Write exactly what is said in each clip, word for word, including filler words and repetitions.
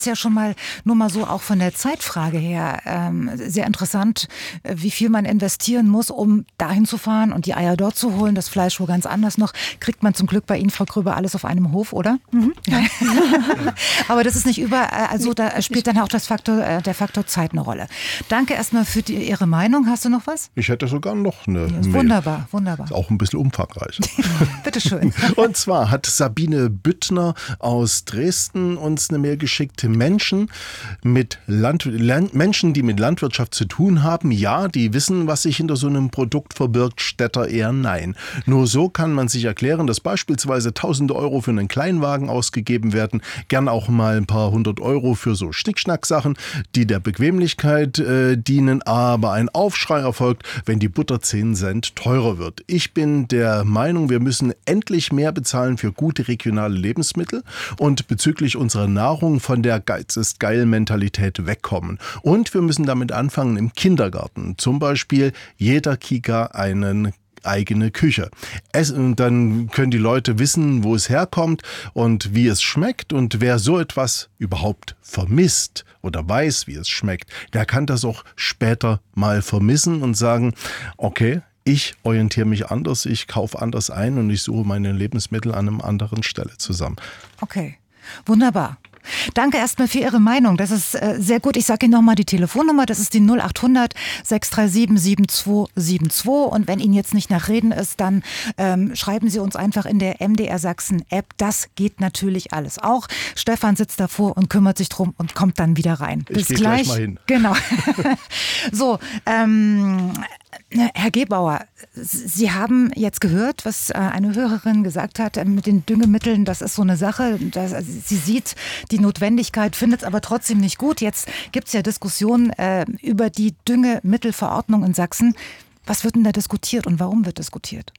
ist ja schon mal, nur mal so auch von der Zeitfrage her, ähm, sehr interessant, wie viel man investieren muss, um dahin zu fahren und die Eier dort zu holen, das Fleisch wo ganz anders noch. Kriegt man zum Glück bei Ihnen, Frau Gröber, alles auf einem Hof, oder? Mhm. Ja. Aber das ist nicht überall, also da spielt dann auch das Faktor, der Faktor Zeit eine Rolle. Danke erstmal für die, Ihre Meinung. Hast du noch was? Ich hätte sogar noch eine ja, Mail. Wunderbar, wunderbar. Ist auch ein bisschen umfangreicher. Bitte schön. Und zwar hat Sabine Büttner aus Dresden uns eine Mail geschickt. Menschen, mit Land, Land, Menschen, die mit Landwirtschaft zu tun haben, ja, die wissen, was sich hinter so einem Produkt verbirgt. Städter eher nein. Nur so kann man sich erklären, dass beispielsweise tausende Euro für einen Kleinwagen ausgegeben werden. Gern auch mal ein paar hundert Euro für so Schnickschnack-Sachen, die der Bequemlichkeit äh, dienen. Aber ein Aufschrei erfolgt, wenn die Butter zehn Cent teurer wird. Ich bin der Meinung, wir müssen endlich mehr bezahlen für gute regionale Lebensmittel und bezüglich unserer Nahrung von der Geiz ist geil Mentalität wegkommen. Und wir müssen damit anfangen im Kindergarten. Zum Beispiel jeder Kita einen eigene Küche. Es, und dann können die Leute wissen, wo es herkommt und wie es schmeckt. Und wer so etwas überhaupt vermisst oder weiß, wie es schmeckt, der kann das auch später mal vermissen und sagen, okay, ich orientiere mich anders, ich kaufe anders ein und ich suche meine Lebensmittel an einer anderen Stelle zusammen. Okay, wunderbar. Danke erstmal für Ihre Meinung. Das ist äh, sehr gut. Ich sage Ihnen nochmal die Telefonnummer. Das ist die null acht hundert sechs drei sieben sieben zwei sieben zwei. Und wenn Ihnen jetzt nicht nach Reden ist, dann ähm, schreiben Sie uns einfach in der M D R Sachsen App. Das geht natürlich alles auch. Stefan sitzt davor und kümmert sich drum und kommt dann wieder rein. Bis ich geh gleich. gleich mal hin. Genau. So, ähm, Herr Gebauer, Sie haben jetzt gehört, was eine Hörerin gesagt hat mit den Düngemitteln. Das ist so eine Sache. Das, sie sieht die Notwendigkeit, findet es aber trotzdem nicht gut. Jetzt gibt es ja Diskussionen äh, über die Düngemittelverordnung in Sachsen. Was wird denn da diskutiert und warum wird diskutiert?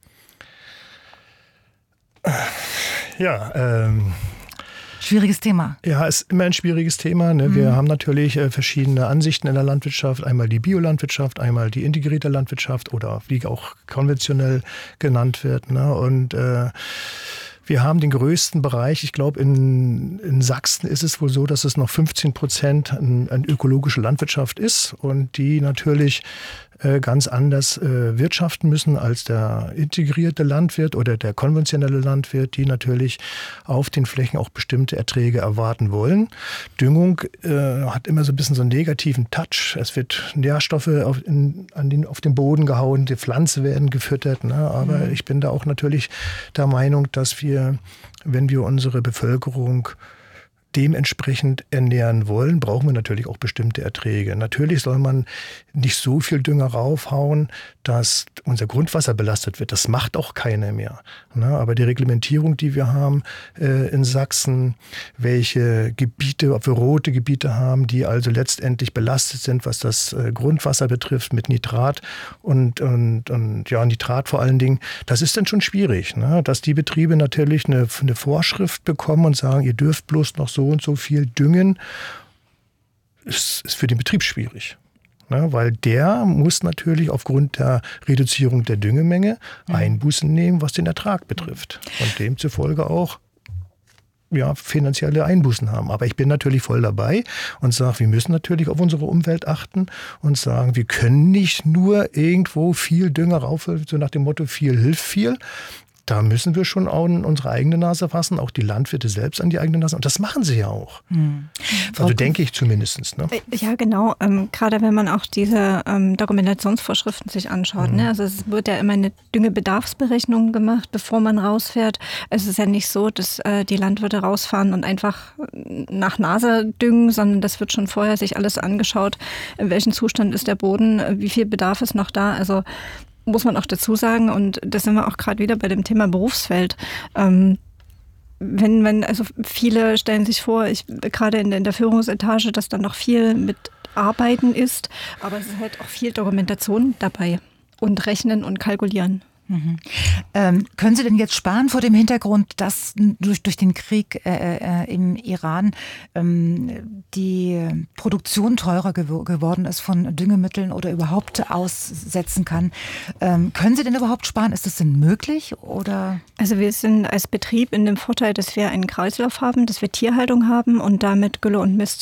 Ja, ähm... Schwieriges Thema. Ja, ist immer ein schwieriges Thema. Ne? Mhm. Wir haben natürlich äh, verschiedene Ansichten in der Landwirtschaft. Einmal die Biolandwirtschaft, einmal die integrierte Landwirtschaft oder wie auch konventionell genannt wird. Ne? Und äh, wir haben den größten Bereich. Ich glaube, in, in Sachsen ist es wohl so, dass es noch fünfzehn Prozent an, an ökologische Landwirtschaft ist und die natürlich äh, ganz anders äh, wirtschaften müssen als der integrierte Landwirt oder der konventionelle Landwirt, die natürlich auf den Flächen auch bestimmte Erträge erwarten wollen. Düngung äh, hat immer so ein bisschen so einen negativen Touch. Es wird Nährstoffe auf, in, an den, auf den Boden gehauen, die Pflanzen werden gefüttert. Ne? Aber mhm. ich bin da auch natürlich der Meinung, dass wir, wenn wir unsere Bevölkerung dementsprechend ernähren wollen, brauchen wir natürlich auch bestimmte Erträge. Natürlich soll man nicht so viel Dünger raufhauen, dass unser Grundwasser belastet wird. Das macht auch keiner mehr. Aber die Reglementierung, die wir haben in Sachsen, welche Gebiete, ob wir rote Gebiete haben, die also letztendlich belastet sind, was das Grundwasser betrifft, mit Nitrat und, und, und ja, Nitrat vor allen Dingen, das ist dann schon schwierig, ne? Dass die Betriebe natürlich eine, eine Vorschrift bekommen und sagen, ihr dürft bloß noch so und so viel düngen, ist, ist für den Betrieb schwierig. Ne? Weil der muss natürlich aufgrund der Reduzierung der Düngemenge mhm. Einbußen nehmen, was den Ertrag betrifft. Und demzufolge auch ja, finanzielle Einbußen haben. Aber ich bin natürlich voll dabei und sage, wir müssen natürlich auf unsere Umwelt achten und sagen, wir können nicht nur irgendwo viel Dünger rauf, so nach dem Motto, viel hilft viel. Da müssen wir schon auch in unsere eigene Nase fassen, auch die Landwirte selbst an die eigene Nase. Und das machen sie ja auch. Hm. Also denke ich zumindest. Ne? Ja, genau. Ähm, gerade wenn man auch diese ähm, Dokumentationsvorschriften sich anschaut. Mhm. Ne? Also es wird ja immer eine Düngebedarfsberechnung gemacht, bevor man rausfährt. Es ist ja nicht so, dass äh, die Landwirte rausfahren und einfach nach Nase düngen, sondern das wird schon vorher sich alles angeschaut, in welchem Zustand ist der Boden, wie viel Bedarf ist noch da. Also muss man auch dazu sagen, und da sind wir auch gerade wieder bei dem Thema Berufsfeld. Ähm, wenn, wenn, also viele stellen sich vor, ich gerade in, in der Führungsetage, dass da noch viel mit Arbeiten ist, aber es ist halt auch viel Dokumentation dabei und Rechnen und Kalkulieren. Mhm. Ähm, können Sie denn jetzt sparen vor dem Hintergrund, dass durch, durch den Krieg äh, äh, im Iran ähm, die Produktion teurer gew- geworden ist von Düngemitteln oder überhaupt aussetzen kann? Ähm, können Sie denn überhaupt sparen? Ist das denn möglich? Oder? Also wir sind als Betrieb in dem Vorteil, dass wir einen Kreislauf haben, dass wir Tierhaltung haben und damit Gülle und Mist